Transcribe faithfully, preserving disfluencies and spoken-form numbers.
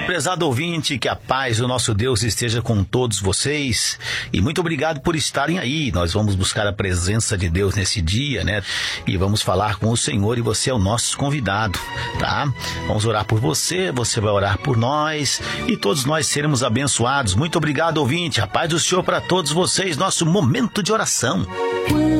prezado ouvinte, que a paz do nosso Deus esteja com todos vocês e muito obrigado por estarem aí. Nós vamos buscar a presença de Deus nesse dia, né? E vamos falar com o Senhor e você é o nosso convidado, tá? Vamos orar por você, você vai orar por nós e todos nós seremos abençoados. Muito obrigado, ouvinte. A paz do Senhor para todos vocês, nosso momento de oração.